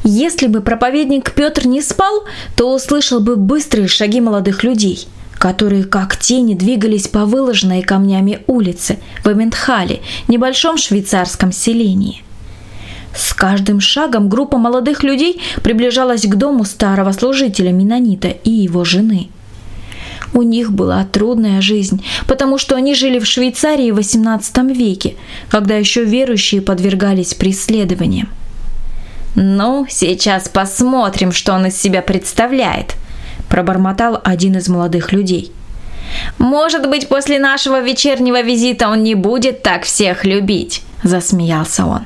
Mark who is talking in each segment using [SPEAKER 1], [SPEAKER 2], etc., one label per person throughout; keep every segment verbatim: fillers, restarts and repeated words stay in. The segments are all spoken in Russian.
[SPEAKER 1] Если бы проповедник Петр не спал, то услышал бы быстрые шаги молодых людей, которые как тени двигались по выложенной камнями улице в Эмментхале, небольшом швейцарском селении. С каждым шагом группа молодых людей приближалась к дому старого служителя Менонита и его жены. У них была трудная жизнь, потому что они жили в Швейцарии в восемнадцатом веке, когда еще верующие подвергались преследованиям. «Ну, сейчас посмотрим, что он из себя представляет», – пробормотал один из молодых людей. «Может быть, после нашего вечернего визита он не будет так всех любить», – засмеялся он.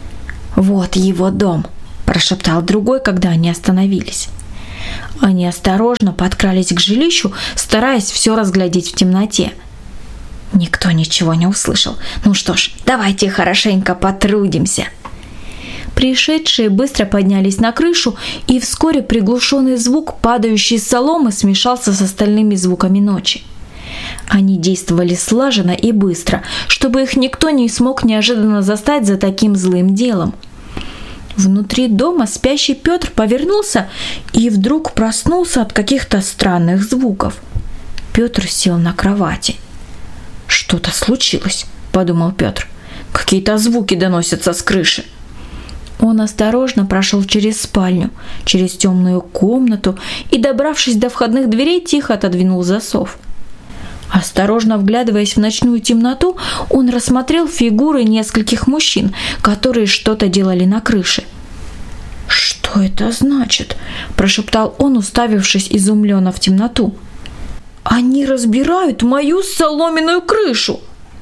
[SPEAKER 1] «Вот его дом», – прошептал другой, когда они остановились. Они осторожно подкрались к жилищу, стараясь все разглядеть в темноте. Никто ничего не услышал. «Ну что ж, давайте хорошенько потрудимся». Пришедшие быстро поднялись на крышу, и вскоре приглушенный звук падающей соломы смешался с остальными звуками ночи. Они действовали слаженно и быстро, чтобы их никто не смог неожиданно застать за таким злым делом. Внутри дома спящий Петр повернулся и вдруг проснулся от каких-то странных звуков. Петр сел на кровати. «Что-то случилось», – подумал Петр. «Какие-то звуки доносятся с крыши». Он осторожно прошел через спальню, через темную комнату и, добравшись до входных дверей, тихо отодвинул засов. Осторожно вглядываясь в ночную темноту, он рассмотрел фигуры нескольких мужчин, которые что-то делали на крыше. «Что это значит?» – прошептал он, уставившись изумленно в темноту. «Они разбирают мою соломенную крышу!»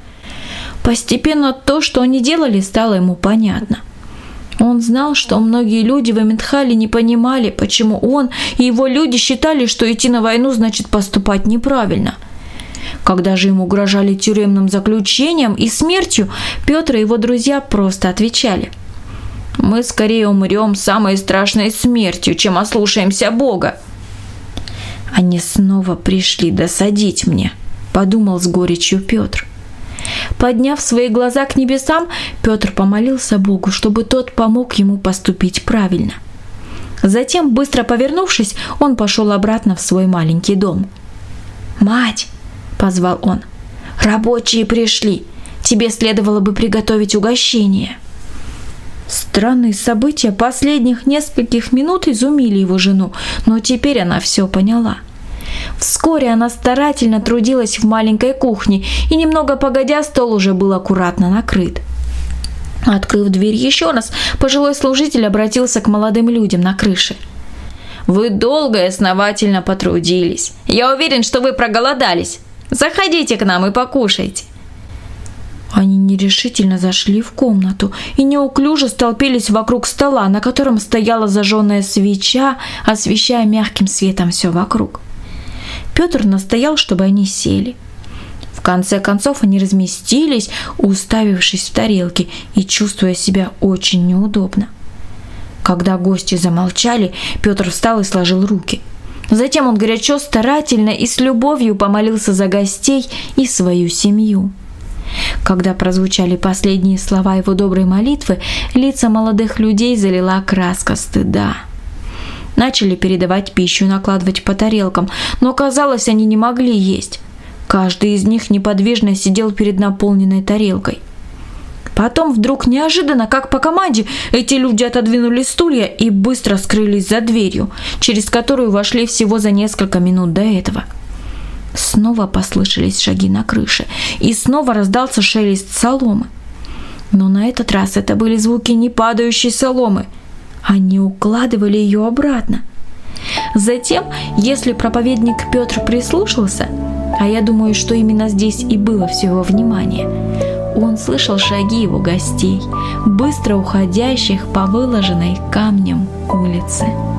[SPEAKER 1] Постепенно то, что они делали, стало ему понятно. Он знал, что многие люди в Эмментхале не понимали, почему он и его люди считали, что идти на войну значит поступать неправильно. Когда же им угрожали тюремным заключением и смертью, Петр и его друзья просто отвечали: «Мы скорее умрем самой страшной смертью, чем ослушаемся Бога». «Они снова пришли досадить мне», – подумал с горечью Петр. Подняв свои глаза к небесам, Петр помолился Богу, чтобы тот помог ему поступить правильно. Затем, быстро повернувшись, он пошел обратно в свой маленький дом. «Мать!» – позвал он. «Рабочие пришли. Тебе следовало бы приготовить угощение». Странные события последних нескольких минут изумили его жену, но теперь она все поняла. Вскоре она старательно трудилась в маленькой кухне, и немного погодя стол уже был аккуратно накрыт. Открыв дверь еще раз, пожилой служитель обратился к молодым людям на крыше. «Вы долго и основательно потрудились. Я уверен, что вы проголодались. Заходите к нам и покушайте». Они нерешительно зашли в комнату и неуклюже столпились вокруг стола, на котором стояла зажженная свеча, освещая мягким светом все вокруг. Петр настоял, чтобы они сели. В конце концов они разместились, уставившись в тарелки и чувствуя себя очень неудобно. Когда гости замолчали, Петр встал и сложил руки. Затем он горячо, старательно и с любовью помолился за гостей и свою семью. Когда прозвучали последние слова его доброй молитвы, лица молодых людей залила краска стыда. Начали передавать пищу и накладывать по тарелкам, но, казалось, они не могли есть. Каждый из них неподвижно сидел перед наполненной тарелкой. Потом вдруг неожиданно, как по команде, эти люди отодвинули стулья и быстро скрылись за дверью, через которую вошли всего за несколько минут до этого. Снова послышались шаги на крыше, и снова раздался шелест соломы. Но на этот раз это были звуки не падающей соломы. Они укладывали ее обратно. Затем, если проповедник Петр прислушался, а я думаю, что именно здесь и было все его внимание, он слышал шаги его гостей, быстро уходящих по выложенной камнем улице.